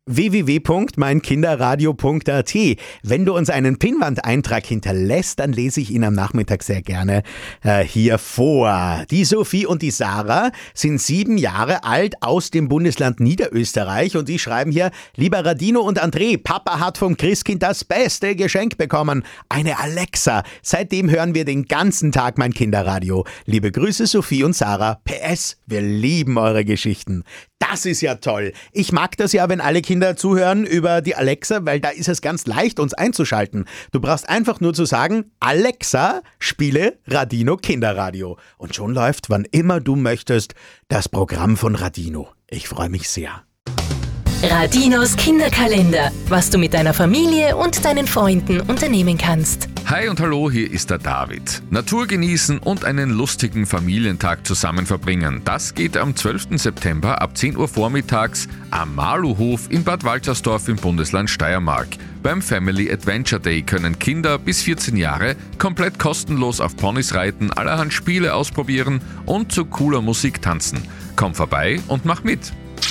www.meinkinderradio.at. Wenn du uns einen Pinnwandeintrag hinterlässt, dann lese ich ihn am Nachmittag sehr gerne hier vor. Die Sophie und die Sarah sind 7 Jahre alt aus dem Bundesland Niederösterreich und die schreiben hier: Lieber Radino und André, Papa hat vom Christkind das beste Geschenk bekommen, eine Alexa. Seitdem hören wir den ganzen Tag mein Kinderradio. Liebe Grüße Sophie und Sarah. PS, wir lieben eure Geschichten. Das ist ja toll. Ich mag das ja, wenn alle Kinder zuhören über die Alexa, weil da ist es ganz leicht, uns einzuschalten. Du brauchst einfach nur zu sagen: Alexa, spiele Radino Kinderradio. Und schon läuft, wann immer du möchtest, das Programm von Radino. Ich freue mich sehr. Radinos Kinderkalender. Was du mit deiner Familie und deinen Freunden unternehmen kannst. Hi und hallo, hier ist der David. Natur genießen und einen lustigen Familientag zusammen verbringen. Das geht am 12. September ab 10 Uhr vormittags am Maluhof in Bad Waltersdorf im Bundesland Steiermark. Beim Family Adventure Day können Kinder bis 14 Jahre komplett kostenlos auf Ponys reiten, allerhand Spiele ausprobieren und zu cooler Musik tanzen. Komm vorbei und mach mit!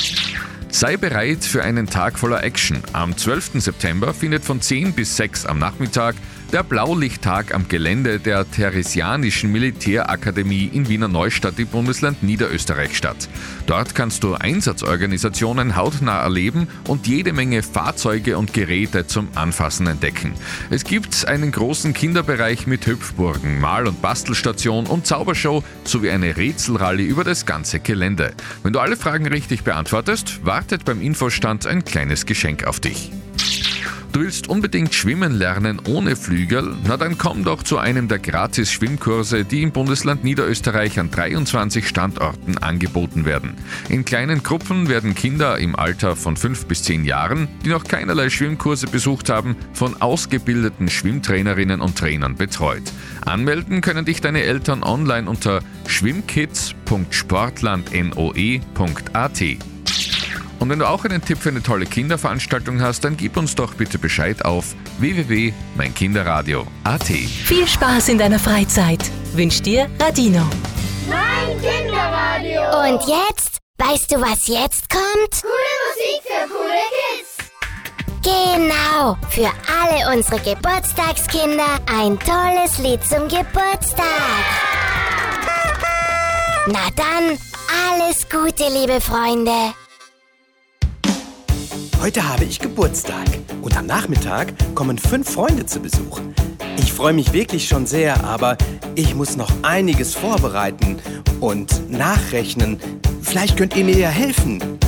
Sei bereit für einen Tag voller Action. Am 12. September findet von 10 bis 6 am Nachmittag der Blaulichttag am Gelände der Theresianischen Militärakademie in Wiener Neustadt im Bundesland Niederösterreich statt. Dort kannst du Einsatzorganisationen hautnah erleben und jede Menge Fahrzeuge und Geräte zum Anfassen entdecken. Es gibt einen großen Kinderbereich mit Hüpfburgen, Mal- und Bastelstation und Zaubershow sowie eine Rätselrallye über das ganze Gelände. Wenn du alle Fragen richtig beantwortest, wartet beim Infostand ein kleines Geschenk auf dich. Du willst unbedingt schwimmen lernen ohne Flügel? Na dann komm doch zu einem der Gratis-Schwimmkurse, die im Bundesland Niederösterreich an 23 Standorten angeboten werden. In kleinen Gruppen werden Kinder im Alter von 5 bis 10 Jahren, die noch keinerlei Schwimmkurse besucht haben, von ausgebildeten Schwimmtrainerinnen und Trainern betreut. Anmelden können dich deine Eltern online unter schwimmkids.sportlandnoe.at. Und wenn du auch einen Tipp für eine tolle Kinderveranstaltung hast, dann gib uns doch bitte Bescheid auf www.meinkinderradio.at. Viel Spaß in deiner Freizeit wünscht dir Radino. Mein Kinderradio. Und jetzt? Weißt du, was jetzt kommt? Coole Musik für coole Kids. Genau, für alle unsere Geburtstagskinder ein tolles Lied zum Geburtstag. Na dann, alles Gute, liebe Freunde. Heute habe ich Geburtstag und am Nachmittag kommen 5 Freunde zu Besuch. Ich freue mich wirklich schon sehr, aber ich muss noch einiges vorbereiten und nachrechnen. Vielleicht könnt ihr mir ja helfen.